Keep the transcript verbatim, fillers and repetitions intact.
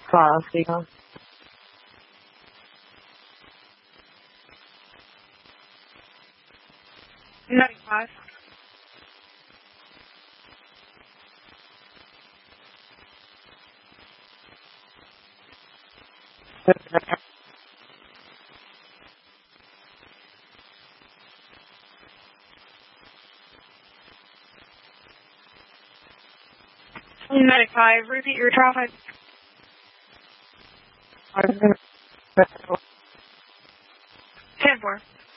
Five, Deacon. ninety-five. ninety-five. Repeat your traffic. ten four.